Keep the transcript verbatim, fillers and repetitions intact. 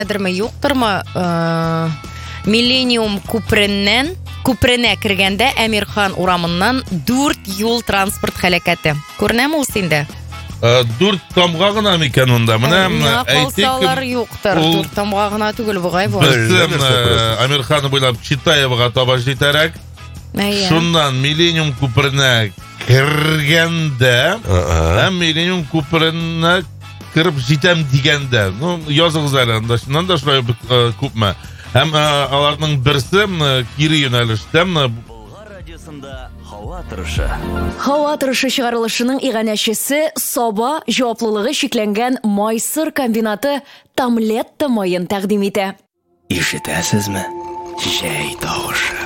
Дерме юктырмы, Миллениум күпреннән күпрене кергәндә Әмирхан урамыннан дүрт юл транспорт хәлакәте. Күренәме ул синдә? Дүрт тамга гына микән унда? Менә әйтик, юктыр. Дүрт тамга гына түгел бугай бу. Берсем Әмирхан буйлап Читаевга таба җитәрәк. Шуннан Миллениум күперенә кергәндә, һәм Миллениум күперенә киреп җитәм дигәндә, ну языгыз әле, шуннан да шулай күпме. Һәм аларның берсе кире юнәлештә Болгар радиосында Һава торышы. Һава торышы чыгарылышының иганәчесе Саба җаваплылыгы шикләнгән майсыр комбинаты Тамлетта майын тәкъдим итә. Ишетәсезме? Җәй тавышы.